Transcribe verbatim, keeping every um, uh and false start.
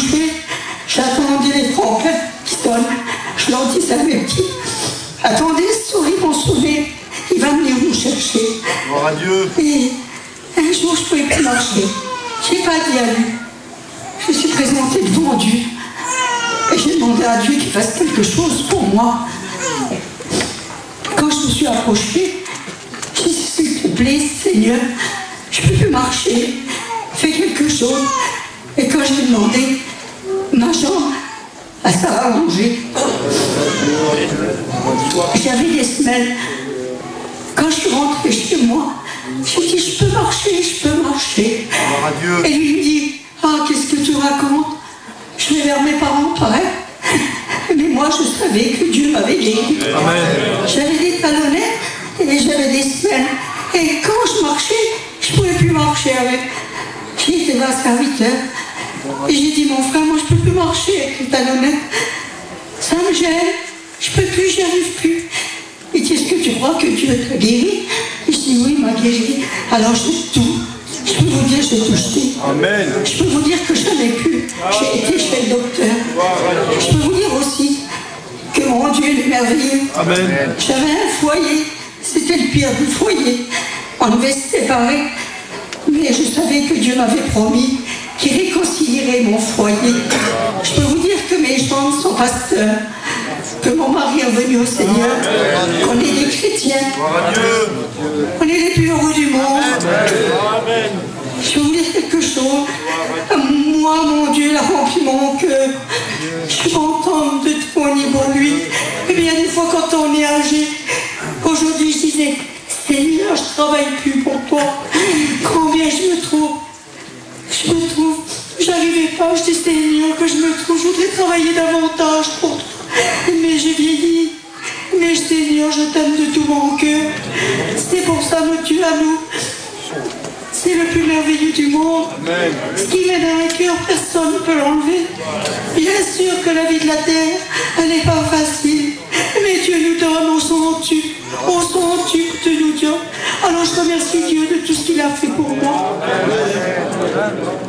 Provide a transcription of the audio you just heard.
coucher, j'attendais les trompettes qui sonnent. Je leur dis à mes petits, attendez, ce souris vont sonner, il va venir nous chercher. Gloire à Dieu. Et un jour, je ne pouvais plus marcher. Je n'ai pas dit à lui. Je me suis présentée devant Dieu. Et j'ai demandé à Dieu qu'il fasse quelque chose pour moi. Quand je me suis approchée, j'ai dit, s'il te plaît, Seigneur, je ne peux plus marcher. Fais quelque chose. Et quand j'ai demandé, ma jambe, elle s'est arrangée. J'avais des semelles. Quand je suis rentrée chez moi, j'ai dit, je peux marcher, je peux marcher. Et lui me dit, ah, qu'est-ce que tu racontes? Je vais vers mes parents, pareil. Mais moi, je savais que Dieu m'avait guéri. J'avais des talonnettes et j'avais des semelles. Et quand je marchais, je ne pouvais plus marcher avec. J'ai été voir un serviteur. Et j'ai dit, mon frère, moi, je ne peux plus marcher avec les talonnettes. Ça me gêne. Je ne peux plus, j'y arrive plus. Il dit, est-ce que tu crois que Dieu t'a guéri? Je dis, oui, il m'a guéri. Alors, j'ai tout. Je peux vous dire, j'ai touché. Amen. Je peux vous dire que j'en ai plus. J'ai été chez le docteur. Je peux vous dire aussi que mon Dieu est merveilleux. Amen. J'avais un foyer. C'était le pire du foyer. On devait se séparer. Mais je savais que Dieu m'avait promis qu'il réconcilierait mon foyer. Je peux vous dire que mes jambes sont pasteurs. Que mon mari est revenu au Seigneur. Qu'on est des chrétiens. On est les plus heureux du monde. Je vais vous dire quelque chose. Moi, mon Dieu, il a rempli mon cœur. Je suis contente de témoigner pour lui. Et bien, des fois, quand on est âgé, aujourd'hui, je disais, Seigneur, je ne travaille plus pour toi. Combien je me trouve. Je me trouve. J'arrivais pas, je dis, Seigneur, que je me trouve. Je voudrais travailler davantage pour toi. Mais j'ai vieilli. Mais Seigneur, je t'aime de tout mon cœur. C'est pour ça, notre Dieu à nous. C'est le plus merveilleux du monde. Amen. Ce qui met dans le cœur, personne ne peut l'enlever. Bien sûr que la vie de la terre, elle n'est pas facile. Mais Dieu nous donne au centuple, au centuple de nous donne. Alors je remercie Dieu de tout ce qu'il a fait pour moi. Amen.